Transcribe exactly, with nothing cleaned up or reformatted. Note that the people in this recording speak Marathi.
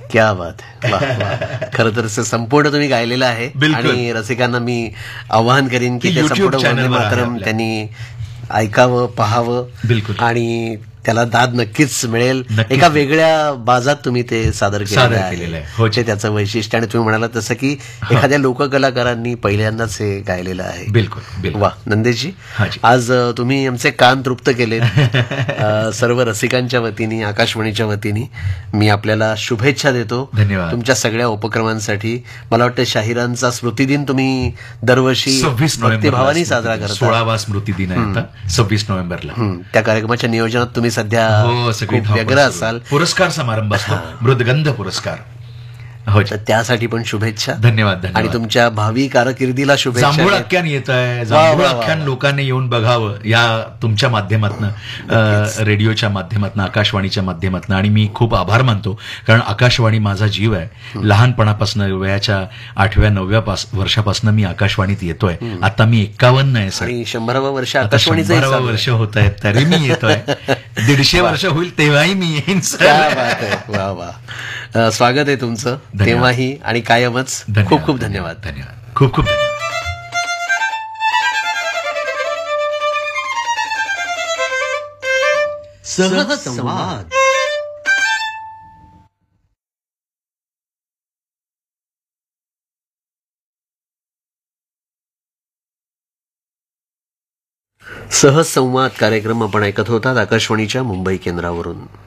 क्या बात आहे. वा, वा. खरं तर संपूर्ण तुम्ही गायलेलं आहे आणि रसिकांना मी आवाहन करीन की ते संपूर्ण वंदे मातरम त्यांनी ऐकावं, पाहावं. बिलकुल. आणि त्याला दाद नक्कीच मिळेल. एका वेगळ्या बाजात तुम्ही ते सादर केलेलं आहे, ते त्याचं वैशिष्ट्य. आणि तुम्ही म्हणाला तसं की एखाद्या लोककलाकारांनी पहिल्यांदाच हे गायलेलं आहे. बिलकुल. वा नंदेशजी, आज तुम्ही आमचे कान तृप्त केले. सर्व रसिकांच्या वतीने, आकाशवाणीच्या वतीने मी आपल्याला शुभेच्छा देतो. धन्यवाद तुमच्या सगळ्या उपक्रमांसाठी. मला वाटतं शाहिरांचा स्मृतिदिन तुम्ही दरवर्षी भक्तिभावाने साजरा करता. सोळावा स्मृतिदिन आहे सव्वीस नोव्हेंबरला. त्या कार्यक्रमाच्या नियोजनात तुम्ही सध्या खूप व्यग्र असाल. पुरस्कार समारंभ असतो, मृदगंध पुरस्कार. हो, त्यासाठी पण शुभेच्छा. धन्यवाद. आणि तुमच्या भावी कारकिर्दीला शुभेच्छा. जांभूळ आख्यान येत आहे, जांभूळ आख्यान लोकांनी येऊन बघावं या तुमच्या माध्यमातून, रेडिओच्या माध्यमातून, आकाशवाणीच्या माध्यमातून. आणि मी खूप आभार मानतो, कारण आकाशवाणी माझा जीव आहे. लहानपणापासून, वयाच्या आठव्या नवव्या वर्षापासून मी आकाशवाणीत येतोय. आता मी एक्कावन्न आहे सर, शंभरावं वर्ष आता शंभरावं वर्ष होत आहे, तरी मी येतोय. दीडशे वर्ष होईल तेव्हाही मी येईन सर. वा वा, स्वागत आहे तुमचं तेव्हाही आणि कायमच. खूप खूप धन्यवाद. धन्यवाद. खूप खूप धन्यवाद. सहज संवाद. सहज संवाद कार्यक्रम आपण ऐकत होतात आकाशवाणीच्या मुंबई केंद्रावरून.